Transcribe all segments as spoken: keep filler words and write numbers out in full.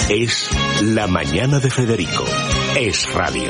Es La Mañana de Federico. Es radio.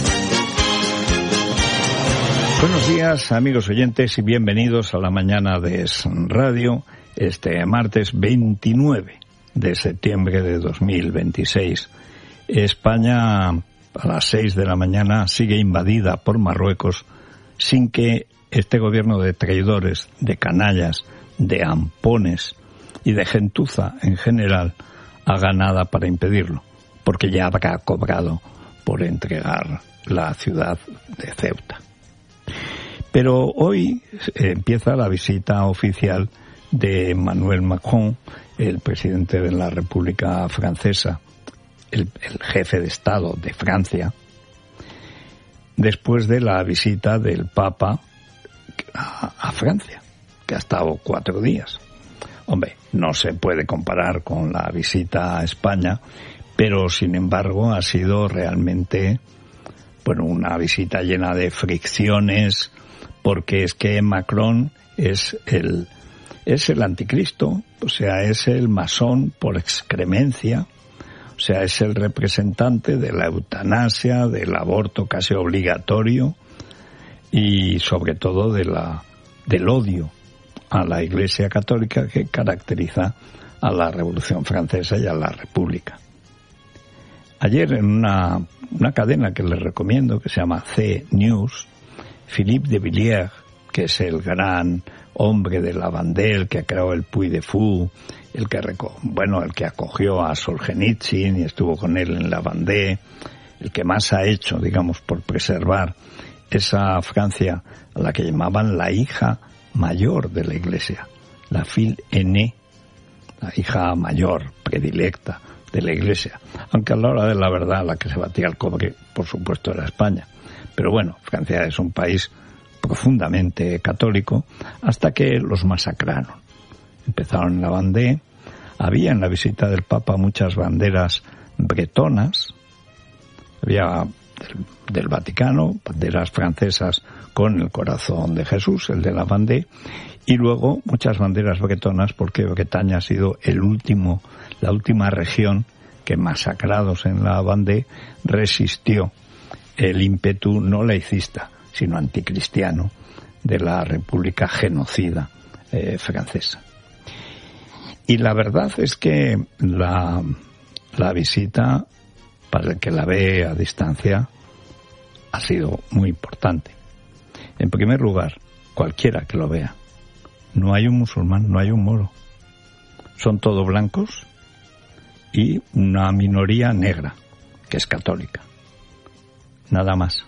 Buenos días, amigos oyentes, y bienvenidos a La Mañana de Es Radio, este martes veintinueve de septiembre de dos mil veintiséis. España, a las seis de la mañana, sigue invadida por Marruecos sin que este gobierno de traidores, de canallas, de ampones y de gentuza en general haga nada para impedirlo, porque ya habrá cobrado por entregar la ciudad de Ceuta. Pero hoy empieza la visita oficial de Emmanuel Macron, el presidente de la República Francesa, el, el jefe de Estado de Francia, después de la visita del Papa a, a Francia, que ha estado cuatro días. Hombre, no se puede comparar con la visita a España, pero sin embargo ha sido realmente, bueno, una visita llena de fricciones, porque es que Macron es el, es el anticristo, o sea, es el masón por excremencia, o sea, es el representante de la eutanasia, del aborto casi obligatorio y sobre todo de la, del odio a la Iglesia Católica que caracteriza a la Revolución Francesa y a la República. Ayer en una, una cadena que les recomiendo, que se llama C News, Philippe de Villiers, que es el gran hombre de la Vendée, que creó el Puy de Fou, el que bueno, el que acogió a Solzhenitsyn y estuvo con él en la Vendée, el que más ha hecho, digamos, por preservar esa Francia a la que llamaban la hija mayor de la Iglesia, la fille aînée, la hija mayor, predilecta de la Iglesia, aunque a la hora de la verdad la que se batía el cobre, por supuesto, era España. Pero bueno, Francia es un país profundamente católico hasta que los masacraron. Empezaron en la Vendée, había en la visita del Papa muchas banderas bretonas, había del, del Vaticano, banderas francesas con el corazón de Jesús, el de la Vendée, y luego muchas banderas bretonas porque Bretaña ha sido el último, la última región que, masacrados en la Vendée, resistió el ímpetu no laicista, sino anticristiano de la República genocida eh, francesa. Y la verdad es que la, la visita, para el que la ve a distancia, ha sido muy importante. En primer lugar, cualquiera que lo vea, no hay un musulmán, no hay un moro. Son todos blancos y una minoría negra, que es católica. Nada más.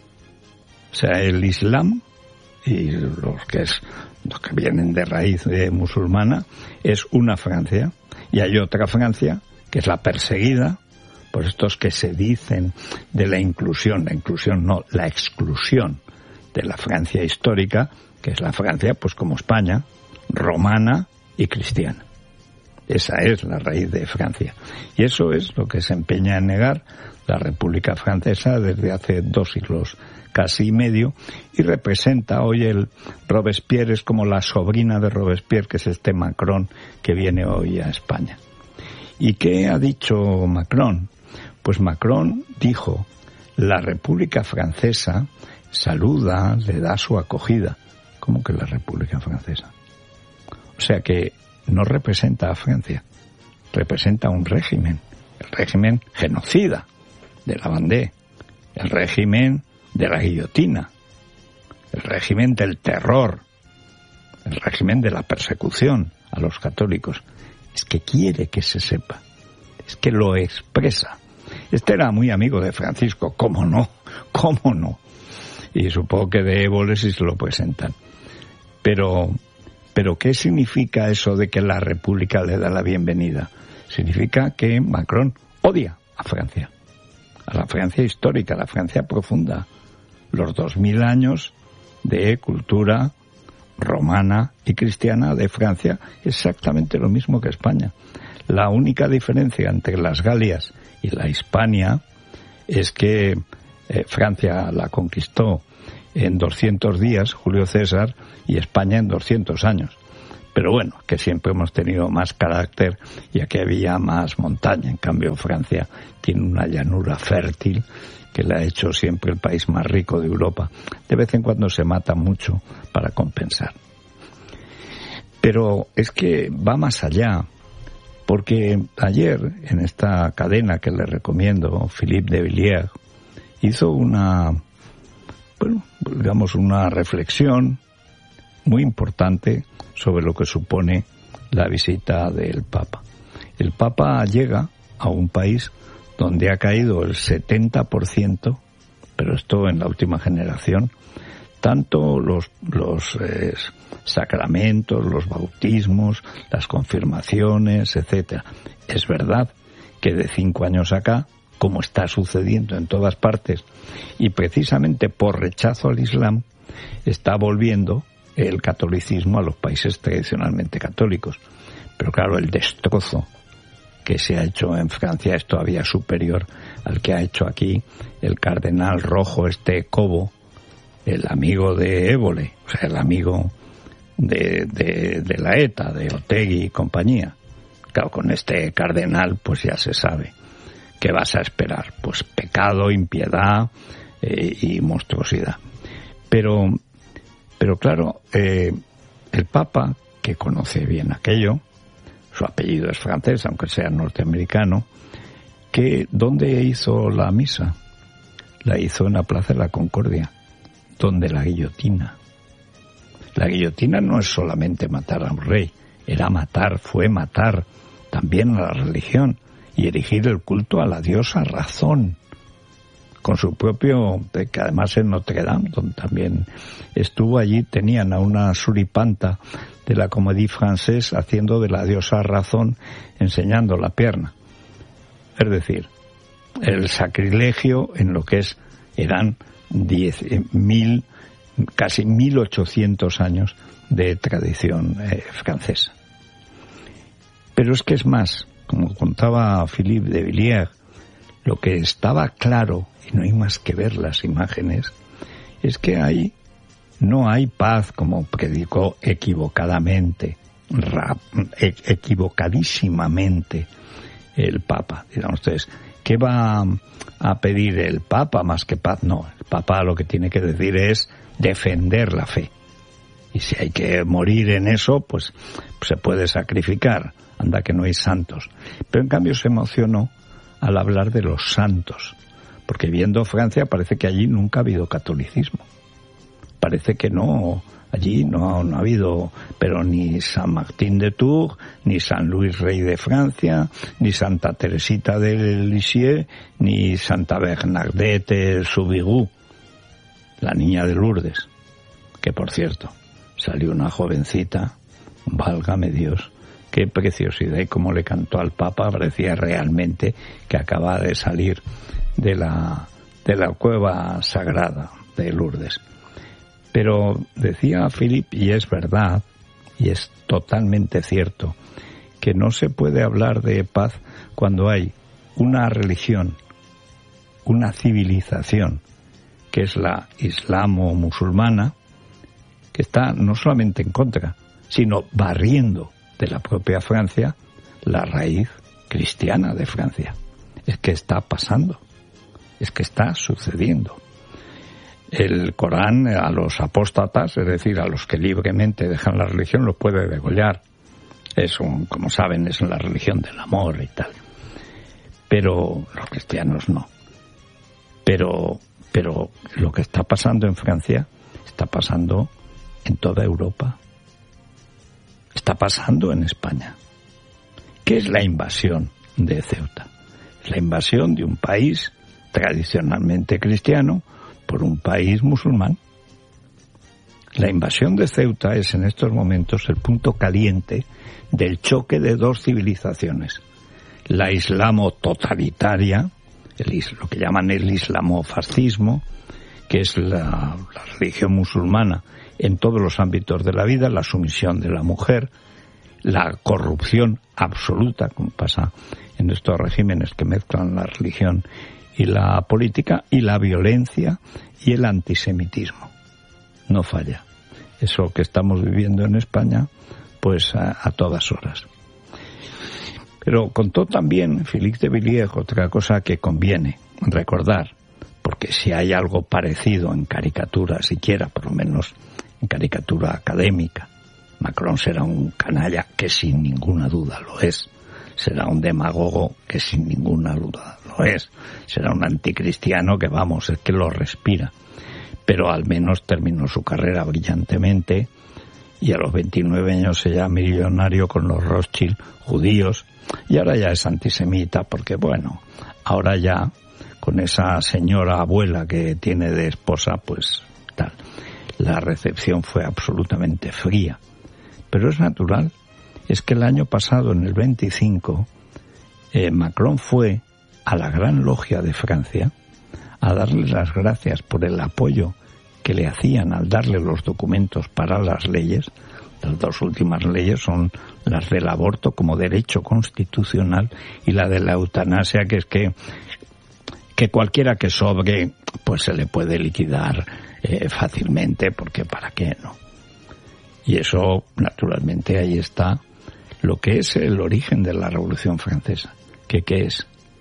O sea, el Islam y los que es los que vienen de raíz de musulmana es una Francia, y hay otra Francia que es la perseguida por estos que se dicen de la inclusión, la inclusión no, la exclusión de la Francia histórica, que es la Francia, pues como España, romana y cristiana. Esa es la raíz de Francia. Y eso es lo que se empeña en negar la República Francesa desde hace dos siglos casi y medio, y representa hoy el Robespierre, es como la sobrina de Robespierre, que es este Macron que viene hoy a España. ¿Y qué ha dicho Macron? Pues Macron dijo, la República Francesa saluda, le da su acogida. ¿Cómo que la República Francesa? O sea que no representa a Francia, representa un régimen, el régimen genocida de la Vendée, el régimen de la guillotina, el régimen del terror, el régimen de la persecución a los católicos. Es que quiere que se sepa, es que lo expresa. Este era muy amigo de Francisco, ¿cómo no? ¿Cómo no? Y supongo que de Évole si se lo presentan. Pero, pero ¿qué significa eso de que la República le da la bienvenida? Significa que Macron odia a Francia, a la Francia histórica, a la Francia profunda, los dos mil años de cultura romana y cristiana de Francia, exactamente lo mismo que España. La única diferencia entre las Galias y la Hispania es que eh, Francia la conquistó en doscientos días, Julio César, y España en doscientos años. Pero bueno, que siempre hemos tenido más carácter y aquí había más montaña. En cambio, Francia tiene una llanura fértil que le ha hecho siempre el país más rico de Europa. De vez en cuando se mata mucho para compensar. Pero es que va más allá, porque ayer en esta cadena que le recomiendo, Philippe de Villiers hizo una, bueno, digamos una reflexión muy importante sobre lo que supone la visita del Papa. El Papa llega a un país donde ha caído el setenta por ciento, pero esto en la última generación, tanto los, los eh, sacramentos, los bautismos, las confirmaciones, etcétera. Es verdad que de cinco años acá, como está sucediendo en todas partes, y precisamente por rechazo al Islam, está volviendo el catolicismo a los países tradicionalmente católicos. Pero claro, el destrozo que se ha hecho en Francia es todavía superior al que ha hecho aquí el cardenal rojo este Cobo, el amigo de Évole, o sea, el amigo de, de, de la ETA, de Otegi y compañía. Claro, con este cardenal pues ya se sabe. ¿Qué vas a esperar? Pues pecado, impiedad eh, y monstruosidad. Pero, pero claro, eh, el Papa, que conoce bien aquello, su apellido es francés, aunque sea norteamericano, que ¿dónde hizo la misa? La hizo en la Plaza de la Concordia, donde la guillotina. La guillotina no es solamente matar a un rey, era matar, fue matar también a la religión y erigir el culto a la diosa Razón, con su propio, que además en Notre Dame, donde también estuvo allí, tenían a una suripanta de la Comédie Française haciendo de la diosa Razón, enseñando la pierna. Es decir, el sacrilegio en lo que es, eran diez mil, casi mil ochocientos años de tradición eh, francesa. Pero es que es más, como contaba Philippe de Villiers, lo que estaba claro, y no hay más que ver las imágenes, es que hay, no hay paz, como predicó equivocadamente, rap, e- equivocadísimamente el Papa. Dirán ustedes, ¿qué va a pedir el Papa más que paz? No, el Papa lo que tiene que decir es defender la fe. Y si hay que morir en eso, pues, pues se puede sacrificar. Anda que no hay santos. Pero en cambio se emocionó al hablar de los santos, porque viendo Francia parece que allí nunca ha habido catolicismo. Parece que no, allí no, no ha habido, pero ni San Martín de Tours, ni San Luis Rey de Francia, ni Santa Teresita de Lisieux, ni Santa Bernadette de Soubirous, la niña de Lourdes, que por cierto, salió una jovencita, válgame Dios, qué preciosidad, y cómo le cantó al Papa, parecía realmente que acaba de salir de la, de la cueva sagrada de Lourdes. Pero decía Philip, y es verdad, y es totalmente cierto, que no se puede hablar de paz cuando hay una religión, una civilización, que es la islamo-musulmana, que está no solamente en contra, sino barriendo de la propia Francia la raíz cristiana de Francia. Es que está pasando, es que está sucediendo. El Corán a los apóstatas, es decir, a los que libremente dejan la religión, los puede degollar. Es un, como saben, es la religión del amor y tal. Pero los cristianos no. Pero, pero lo que está pasando en Francia está pasando en toda Europa. Está pasando en España. ¿Qué es la invasión de Ceuta? Es la invasión de un país tradicionalmente cristiano por un país musulmán. La invasión de Ceuta es en estos momentos el punto caliente del choque de dos civilizaciones. La islamo totalitaria, el, lo que llaman el islamofascismo, que es la, la religión musulmana en todos los ámbitos de la vida, la sumisión de la mujer, la corrupción absoluta, como pasa en estos regímenes que mezclan la religión y la política, y la violencia y el antisemitismo. No falla. Eso que estamos viviendo en España pues a, a todas horas. Pero contó también Félix de Villiers otra cosa que conviene recordar, porque si hay algo parecido en caricatura, siquiera por lo menos en caricatura académica, Macron será un canalla que sin ninguna duda lo es, será un demagogo que sin ninguna duda lo es, será un anticristiano que vamos, es que lo respira, pero al menos terminó su carrera brillantemente y a los veintinueve años se llama millonario con los Rothschild judíos y ahora ya es antisemita porque bueno, ahora ya con esa señora abuela que tiene de esposa, pues tal, la recepción fue absolutamente fría, pero es natural. Es que el año pasado, en el veinticinco, eh, Macron fue a la Gran Logia de Francia a darle las gracias por el apoyo que le hacían al darle los documentos para las leyes. Las dos últimas leyes son las del aborto como derecho constitucional y la de la eutanasia, que es que, que cualquiera que sobre, pues se le puede liquidar eh, fácilmente, porque ¿para qué no? Y eso, naturalmente, ahí está lo que es el origen de la Revolución Francesa. ¿Qué, qué es?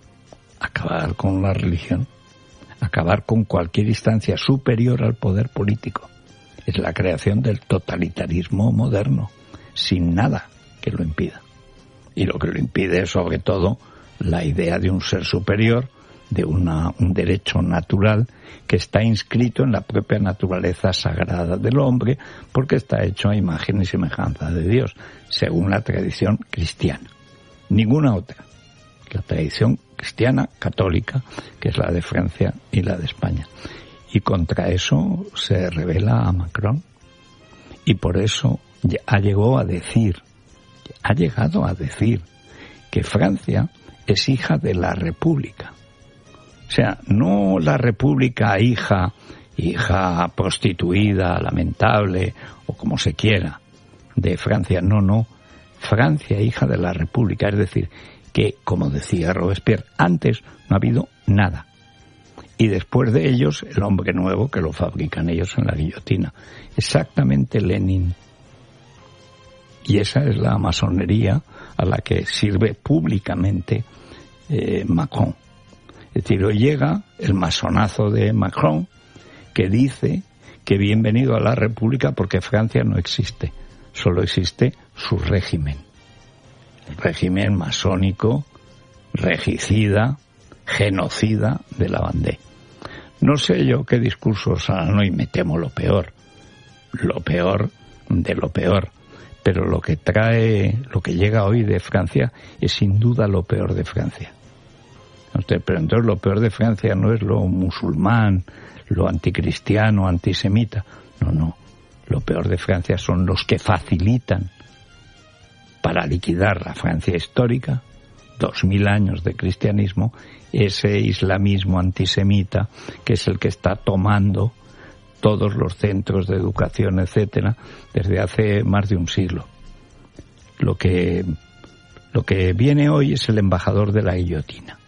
Acabar con la religión, acabar con cualquier instancia superior al poder político. Es la creación del totalitarismo moderno, sin nada que lo impida. Y lo que lo impide es, sobre todo, la idea de un ser superior, de una, un derecho natural que está inscrito en la propia naturaleza sagrada del hombre, porque está hecho a imagen y semejanza de Dios, según la tradición cristiana. Ninguna otra. La tradición cristiana católica, que es la de Francia y la de España. Y contra eso se revela a Macron. Y por eso ha llegado a decir, ha llegado a decir que Francia es hija de la República. O sea, no la República hija, hija prostituida, lamentable, o como se quiera, de Francia. No, no. Francia hija de la República. Es decir, que, como decía Robespierre, antes no ha habido nada. Y después de ellos, el hombre nuevo que lo fabrican ellos en la guillotina. Exactamente Lenin. Y esa es la masonería a la que sirve públicamente eh, Macron. Es decir, hoy llega el masonazo de Macron que dice que bienvenido a la República porque Francia no existe, solo existe su régimen. El régimen masónico, regicida, genocida de la Vendée. No sé yo qué discursos harán hoy, me temo lo peor, lo peor de lo peor, pero lo que trae, lo que llega hoy de Francia es sin duda lo peor de Francia. Pero entonces lo peor de Francia no es lo musulmán, lo anticristiano, antisemita. No, no. Lo peor de Francia son los que facilitan para liquidar la Francia histórica, dos mil años de cristianismo, ese islamismo antisemita que es el que está tomando todos los centros de educación, etcétera, desde hace más de un siglo. Lo que, lo que viene hoy es el embajador de la guillotina,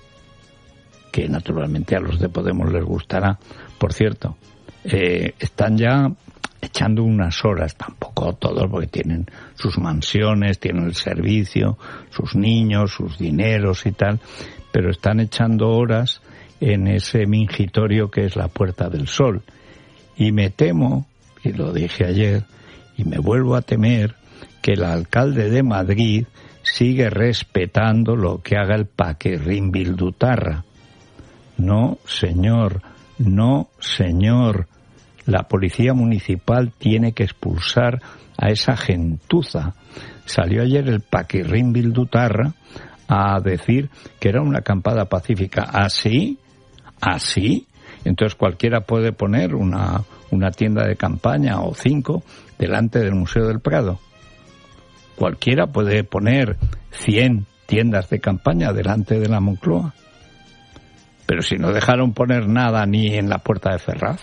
que naturalmente a los de Podemos les gustará. Por cierto, eh, están ya echando unas horas, tampoco todos, porque tienen sus mansiones, tienen el servicio, sus niños, sus dineros y tal, pero están echando horas en ese mingitorio que es la Puerta del Sol. Y me temo, y lo dije ayer, y me vuelvo a temer, que el alcalde de Madrid sigue respetando lo que haga el Paquirrín Bildutarra. No, señor, no, señor. La policía municipal tiene que expulsar a esa gentuza. Salió ayer el Paquirrín Bildutarra a decir que era una acampada pacífica. ¿Así? ¿Así? Entonces cualquiera puede poner una, una tienda de campaña o cinco delante del Museo del Prado. Cualquiera puede poner cien tiendas de campaña delante de la Moncloa. Pero si no dejaron poner nada ni en la Puerta de Ferraz.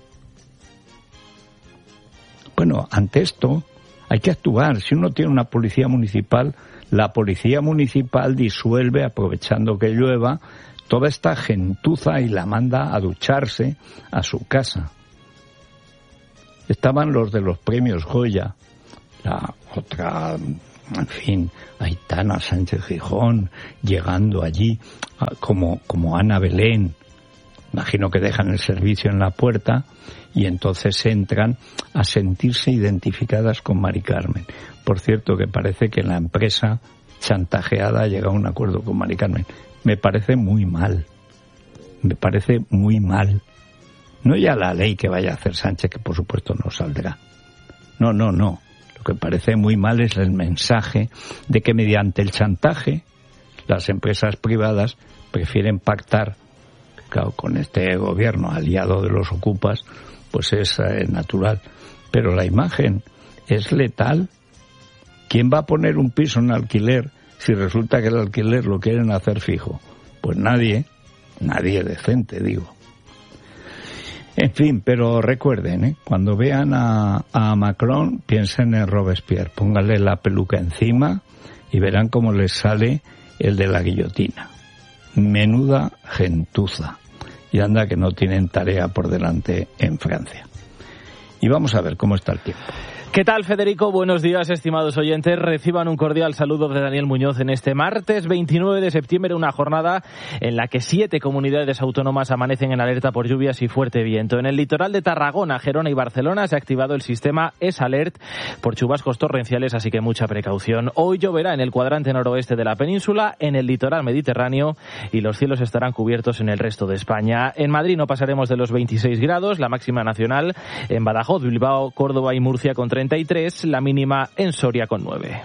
Bueno, ante esto hay que actuar. Si uno tiene una policía municipal, la policía municipal disuelve, aprovechando que llueva, toda esta gentuza y la manda a ducharse a su casa. Estaban los de los premios Goya, la otra, en fin, Aitana Sánchez Gijón, llegando allí como, como Ana Belén. Imagino que dejan el servicio en la puerta y entonces entran a sentirse identificadas con Mari Carmen. Por cierto, que parece que la empresa chantajeada ha llegado a un acuerdo con Mari Carmen. Me parece muy mal. Me parece muy mal. No ya la ley que vaya a hacer Sánchez, que por supuesto no saldrá. No, no, no. Lo que parece muy mal es el mensaje de que mediante el chantaje las empresas privadas prefieren pactar, claro, con este gobierno aliado de los ocupas, pues es eh, natural. Pero la imagen es letal. ¿Quién va a poner un piso en alquiler si resulta que el alquiler lo quieren hacer fijo? Pues nadie, nadie decente, digo. En fin, pero recuerden, ¿eh? Cuando vean a, a Macron, piensen en Robespierre, pónganle la peluca encima y verán cómo les sale el de la guillotina. Menuda gentuza. Y anda que no tienen tarea por delante en Francia. Y vamos a ver cómo está el tiempo. ¿Qué tal, Federico? Buenos días, estimados oyentes. Reciban un cordial saludo de Daniel Muñoz en este martes veintinueve de septiembre, una jornada en la que siete comunidades autónomas amanecen en alerta por lluvias y fuerte viento. En el litoral de Tarragona, Gerona y Barcelona se ha activado el sistema S-Alert por chubascos torrenciales, así que mucha precaución. Hoy lloverá en el cuadrante noroeste de la península, en el litoral mediterráneo, y los cielos estarán cubiertos en el resto de España. En Madrid no pasaremos de los veintiséis grados, la máxima nacional en Badajoz, Bilbao, Córdoba y Murcia con treinta y tres, la mínima en Soria con nueve.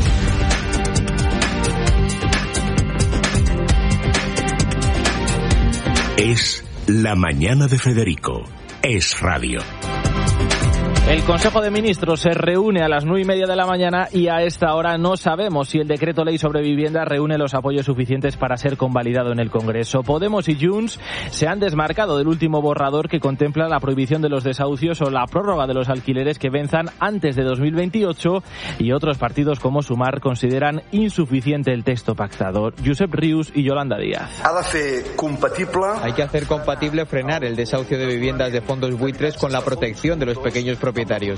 Es La Mañana de Federico. Es radio. El Consejo de Ministros se reúne a las nueve y media de la mañana y a esta hora no sabemos si el decreto ley sobre vivienda reúne los apoyos suficientes para ser convalidado en el Congreso. Podemos y Junts se han desmarcado del último borrador que contempla la prohibición de los desahucios o la prórroga de los alquileres que venzan antes de dos mil veintiocho, y otros partidos como Sumar consideran insuficiente el texto pactado. Josep Rius y Yolanda Díaz. Hay que hacer compatible frenar el desahucio de viviendas de fondos buitres con la protección de los pequeños propietarios.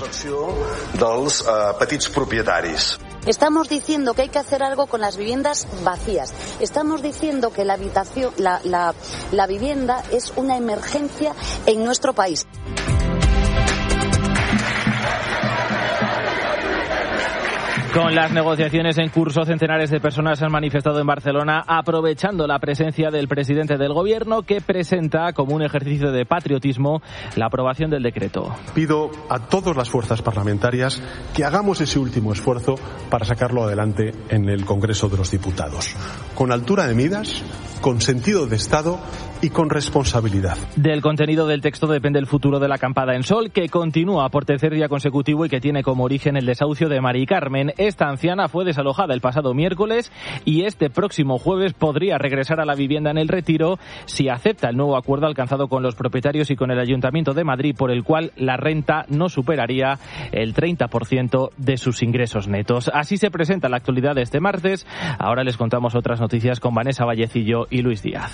Estamos diciendo que hay que hacer algo con las viviendas vacías. Estamos diciendo que la habitación, la, la, la vivienda es una emergencia en nuestro país. Con las negociaciones en curso, centenares de personas se han manifestado en Barcelona aprovechando la presencia del presidente del Gobierno, que presenta como un ejercicio de patriotismo la aprobación del decreto. Pido a todas las fuerzas parlamentarias que hagamos ese último esfuerzo para sacarlo adelante en el Congreso de los Diputados, con altura de miras, con sentido de Estado y con responsabilidad. Del contenido del texto depende el futuro de la acampada en Sol, que continúa por tercer día consecutivo y que tiene como origen el desahucio de Mari Carmen. Esta anciana fue desalojada el pasado miércoles y este próximo jueves podría regresar a la vivienda en El Retiro si acepta el nuevo acuerdo alcanzado con los propietarios y con el Ayuntamiento de Madrid, por el cual la renta no superaría el treinta por ciento de sus ingresos netos. Así se presenta la actualidad de este martes. Ahora les contamos otras noticias con Vanessa Vallecillo y Luis Díaz.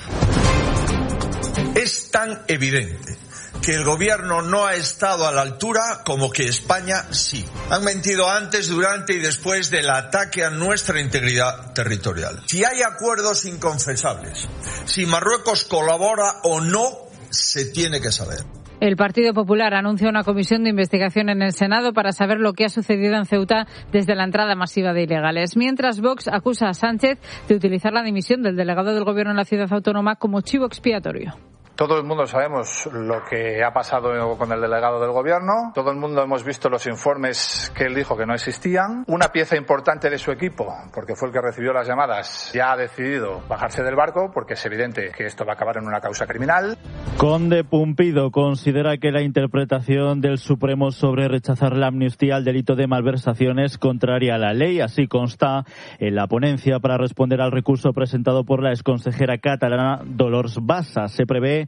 Es tan evidente que el gobierno no ha estado a la altura como que España sí. Han mentido antes, durante y después del ataque a nuestra integridad territorial. Si hay acuerdos inconfesables, si Marruecos colabora o no, se tiene que saber. El Partido Popular anuncia una comisión de investigación en el Senado para saber lo que ha sucedido en Ceuta desde la entrada masiva de ilegales. Mientras, Vox acusa a Sánchez de utilizar la dimisión del delegado del Gobierno en la ciudad autónoma como chivo expiatorio. Todo el mundo sabemos lo que ha pasado con el delegado del gobierno. Todo el mundo hemos visto los informes que él dijo que no existían. Una pieza importante de su equipo, porque fue el que recibió las llamadas, ya ha decidido bajarse del barco porque es evidente que esto va a acabar en una causa criminal. Conde Pumpido considera que la interpretación del Supremo sobre rechazar la amnistía al delito de malversación es contraria a la ley. Así consta en la ponencia para responder al recurso presentado por la exconsejera catalana Dolors Bassa. Se prevé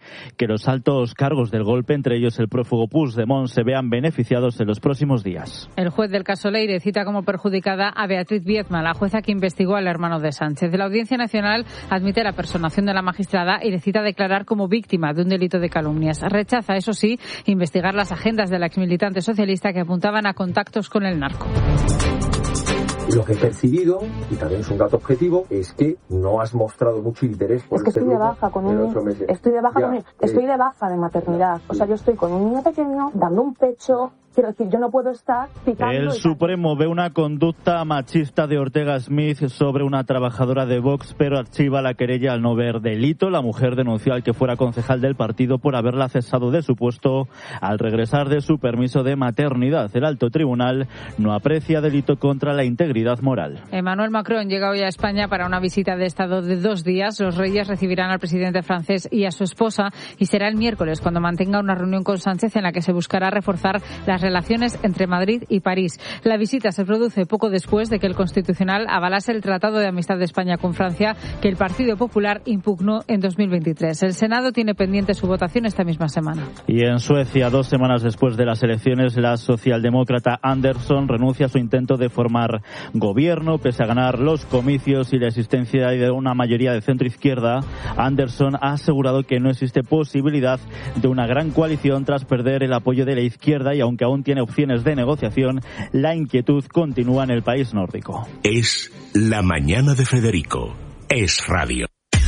que los altos cargos del golpe, entre ellos el prófugo Puigdemont, se vean beneficiados en los próximos días. El juez del caso Leire cita como perjudicada a Beatriz Viezma, la jueza que investigó al hermano de Sánchez. La Audiencia Nacional admite la personación de la magistrada y le cita a declarar como víctima de un delito de calumnias. Rechaza, eso sí, investigar las agendas de la exmilitante socialista que apuntaban a contactos con el narco. Lo que he percibido, y también es un dato objetivo, es que no has mostrado mucho interés por es que estoy de baja con un estoy de baja ya, con un, estoy de baja de maternidad. O sea, yo estoy con un niño pequeño dando un pecho. Quiero decir, yo no puedo estar picando. El Supremo ve una conducta machista de Ortega Smith sobre una trabajadora de Vox, pero archiva la querella al no ver delito. La mujer denunció al que fuera concejal del partido por haberla cesado de su puesto al regresar de su permiso de maternidad. El alto tribunal no aprecia delito contra la integridad moral. Emmanuel Macron llega hoy a España para una visita de Estado de dos días. Los reyes recibirán al presidente francés y a su esposa y será el miércoles cuando mantenga una reunión con Sánchez en la que se buscará reforzar las relaciones entre Madrid y París. La visita se produce poco después de que el Constitucional avalase el Tratado de Amistad de España con Francia que el Partido Popular impugnó en dos mil veintitrés. El Senado tiene pendiente su votación esta misma semana. Y en Suecia, dos semanas después de las elecciones, la socialdemócrata Andersson renuncia a su intento de formar gobierno. Pese a ganar los comicios y la existencia de una mayoría de centro-izquierda, Andersson ha asegurado que no existe posibilidad de una gran coalición tras perder el apoyo de la izquierda y aunque aún tiene opciones de negociación, la inquietud continúa en el país nórdico. Es La Mañana de Federico. Es Radio.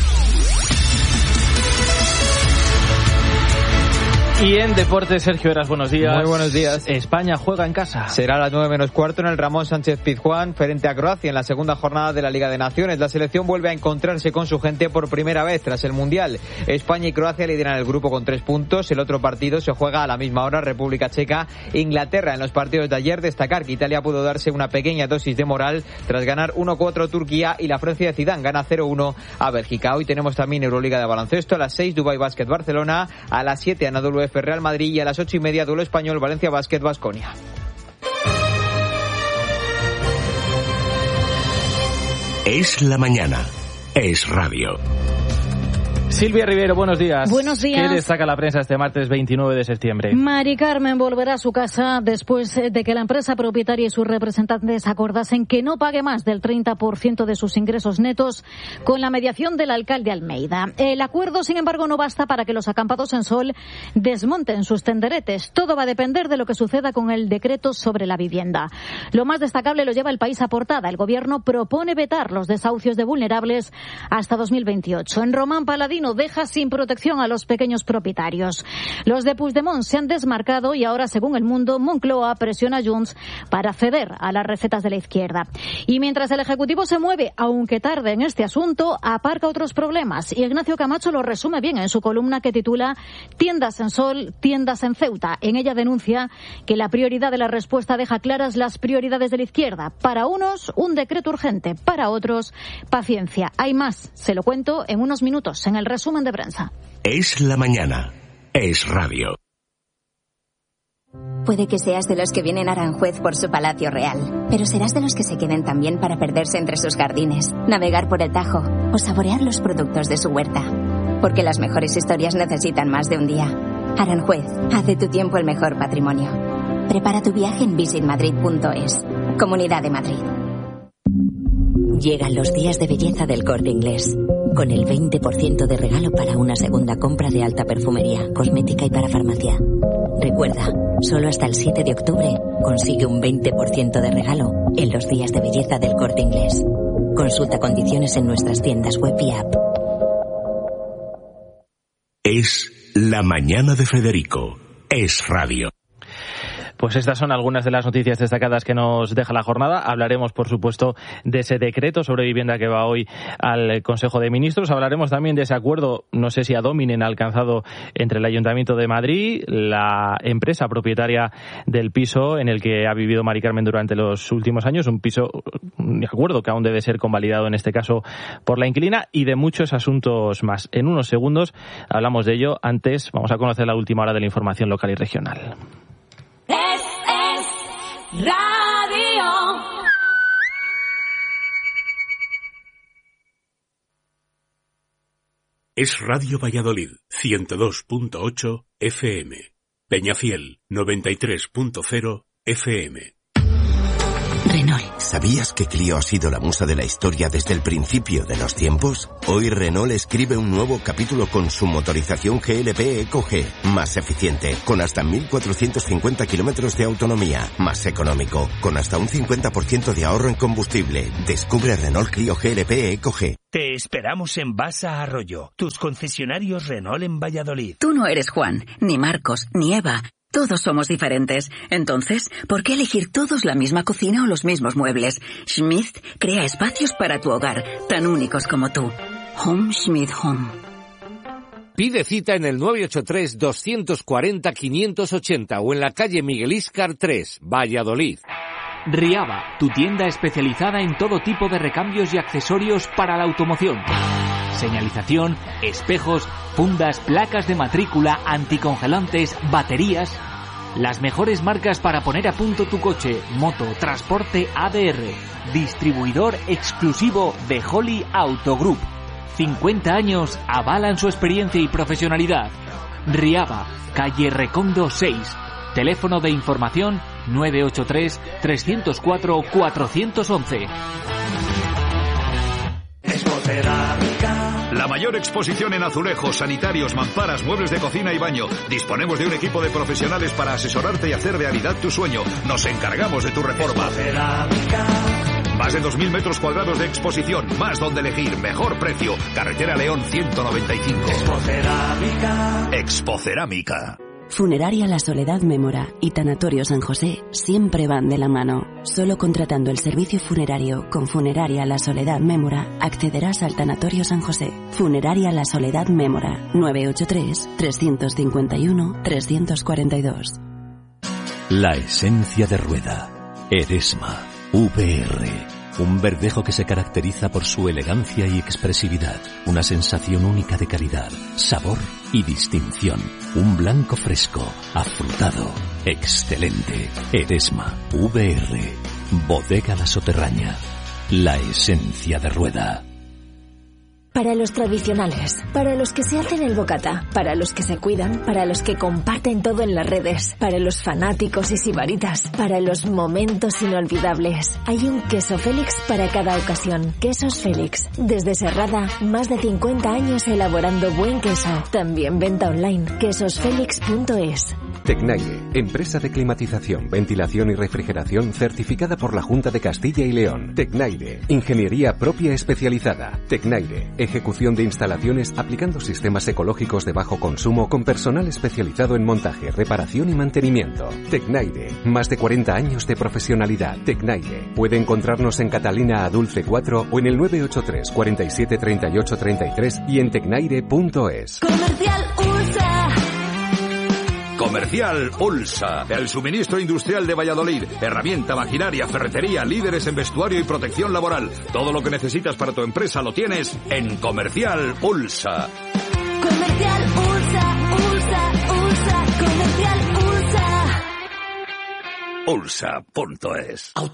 Y en deportes, Sergio Heras, buenos días. Muy buenos días. España juega en casa. Será a las nueve menos cuarto en el Ramón Sánchez Pizjuán frente a Croacia en la segunda jornada de la Liga de Naciones. La selección vuelve a encontrarse con su gente por primera vez tras el Mundial. España y Croacia lideran el grupo con tres puntos. El otro partido se juega a la misma hora, República Checa, Inglaterra. En los partidos de ayer, destacar que Italia pudo darse una pequeña dosis de moral tras ganar uno cuatro a Turquía y la Francia de Zidane gana cero uno a Bélgica. Hoy tenemos también Euroliga de baloncesto. A las seis, Dubai Basket Barcelona. A las siete, Anadolu Efes Real Madrid y a las ocho y media duelo español Valencia Basket Baskonia. Es la mañana. Es Radio. Silvia Rivero, buenos días. Buenos días. ¿Qué destaca la prensa este martes veintinueve de septiembre? Mari Carmen volverá a su casa después de que la empresa propietaria y sus representantes acordasen que no pague más del treinta por ciento de sus ingresos netos con la mediación del alcalde Almeida. El acuerdo, sin embargo, no basta para que los acampados en Sol desmonten sus tenderetes. Todo va a depender de lo que suceda con el decreto sobre la vivienda. Lo más destacable lo lleva El País a portada. El gobierno propone vetar los desahucios de vulnerables hasta dos mil veintiocho. En Román Paladino deja sin protección a los pequeños propietarios. Los de Puigdemont se han desmarcado y ahora, según El Mundo, Moncloa presiona a Junts para ceder a las recetas de la izquierda. Y mientras el Ejecutivo se mueve, aunque tarde en este asunto, aparca otros problemas. Y Ignacio Camacho lo resume bien en su columna que titula Tiendas en Sol, tiendas en Ceuta. En ella denuncia que la prioridad de la respuesta deja claras las prioridades de la izquierda. Para unos, un decreto urgente. Para otros, paciencia. Hay más. Se lo cuento en unos minutos en el resumen de prensa. Es la mañana. Es Radio. Puede que seas de los que vienen a Aranjuez por su palacio real, pero serás de los que se queden también para perderse entre sus jardines, navegar por el Tajo o saborear los productos de su huerta. Porque las mejores historias necesitan más de un día. Aranjuez, haz de tu tiempo el mejor patrimonio. Prepara tu viaje en visit madrid punto es. Comunidad de Madrid. Llegan los días de belleza del Corte Inglés, con el veinte por ciento de regalo para una segunda compra de alta perfumería, cosmética y para farmacia. Recuerda, solo hasta el siete de octubre consigue un veinte por ciento de regalo en los días de belleza del Corte Inglés. Consulta condiciones en nuestras tiendas web y app. Es la mañana de Federico. Es Radio. Pues estas son algunas de las noticias destacadas que nos deja la jornada. Hablaremos, por supuesto, de ese decreto sobre vivienda que va hoy al Consejo de Ministros. Hablaremos también de ese acuerdo, no sé si ad hominem, alcanzado entre el Ayuntamiento de Madrid, la empresa propietaria del piso en el que ha vivido Mari Carmen durante los últimos años, un piso de acuerdo que aún debe ser convalidado en este caso por la inquilina, y de muchos asuntos más. En unos segundos hablamos de ello. Antes vamos a conocer la última hora de la información local y regional. Es, es Radio. Es Radio Valladolid, ciento dos punto ocho F M. Peñafiel, noventa y tres punto cero F M. Renault. ¿Sabías que Clio ha sido la musa de la historia desde el principio de los tiempos? Hoy Renault escribe un nuevo capítulo con su motorización G L P Eco G, más eficiente, con hasta mil cuatrocientos cincuenta kilómetros de autonomía, más económico, con hasta un cincuenta por ciento de ahorro en combustible. Descubre Renault Clio G L P Eco G. Te esperamos en Basa Arroyo, tus concesionarios Renault en Valladolid. Tú no eres Juan, ni Marcos, ni Eva. Todos somos diferentes. Entonces, ¿por qué elegir todos la misma cocina o los mismos muebles? Schmidt crea espacios para tu hogar, tan únicos como tú. Home Schmidt Home. Pide cita en el nueve ocho tres, dos cuatro cero, cinco ocho cero o en la calle Miguel Íscar tres, Valladolid. Riaba, tu tienda especializada en todo tipo de recambios y accesorios para la automoción. Señalización, espejos, fundas, placas de matrícula, anticongelantes, baterías. Las mejores marcas para poner a punto tu coche, moto, transporte A D R. Distribuidor exclusivo de Holly Auto Group. cincuenta años avalan su experiencia y profesionalidad. Riaba, calle Recondo seis. Teléfono de información nueve ocho tres, tres cero cuatro, cuatro uno uno. La mayor exposición en azulejos, sanitarios, mamparas, muebles de cocina y baño. Disponemos de un equipo de profesionales para asesorarte y hacer realidad tu sueño. Nos encargamos de tu reforma. Más de dos mil metros cuadrados de exposición, más donde elegir, mejor precio. Carretera León ciento noventa y cinco. Expocerámica. Expocerámica. Funeraria La Soledad Mémora y Tanatorio San José siempre van de la mano. Solo contratando el servicio funerario con Funeraria La Soledad Mémora accederás al Tanatorio San José. Funeraria La Soledad Mémora, nueve ocho tres, tres cinco uno, tres cuatro dos. La esencia de rueda. Eresma. V R. Un verdejo que se caracteriza por su elegancia y expresividad. Una sensación única de calidad, sabor y distinción. Un blanco fresco, afrutado, excelente. Eresma, V R, Bodega La Soterraña. La esencia de rueda. Para los tradicionales, para los que se hacen el bocata, para los que se cuidan, para los que comparten todo en las redes, para los fanáticos y sibaritas, para los momentos inolvidables. Hay un queso Félix para cada ocasión. Quesos Félix. Desde Serrada, más de cincuenta años elaborando buen queso. También venta online. quesos félix punto es. Tecnaire, empresa de climatización, ventilación y refrigeración certificada por la Junta de Castilla y León. Tecnaire, ingeniería propia especializada. Tecnaire, ejecución de instalaciones aplicando sistemas ecológicos de bajo consumo con personal especializado en montaje, reparación y mantenimiento. Tecnaire, más de cuarenta años de profesionalidad. Tecnaire, puede encontrarnos en Catalina Adulce cuatro o en el nueve ocho tres, cuarenta y siete, treinta y ocho, treinta y tres y en tecnaire punto es. Comercial Ulsa. Comercial Ulsa, el suministro industrial de Valladolid, herramienta, maquinaria, ferretería, líderes en vestuario y protección laboral. Todo lo que necesitas para tu empresa lo tienes en Comercial Ulsa. Comercial Ulsa, Ulsa, Ulsa, Comercial Ulsa. Ulsa punto es.